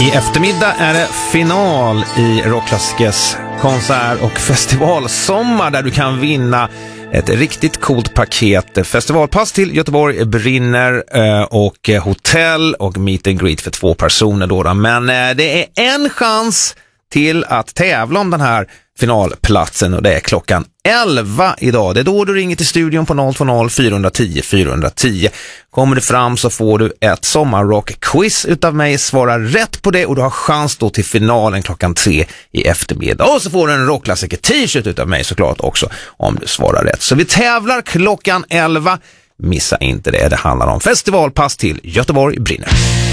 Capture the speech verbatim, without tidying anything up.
I eftermiddag är det final i Rockklassikers konsert- och festivalsommar där du kan vinna ett riktigt coolt paket. Festivalpass till Göteborg brinner och hotell och meet and greet för två personer då. Men det är en chans till att tävla om den här finalplatsen och det är klockan elva idag. Det är då du ringer till studion på noll två noll fyra ett noll fyra ett noll. Kommer du fram så får du ett sommarrock-quiz utav mig. Svara rätt på det och du har chans då till finalen klockan tre i eftermiddag. Och så får du en rockklassiker t-shirt utav mig såklart också om du svarar rätt. Så vi tävlar klockan elva. Missa inte det. Det handlar om festivalpass till Göteborg brinner.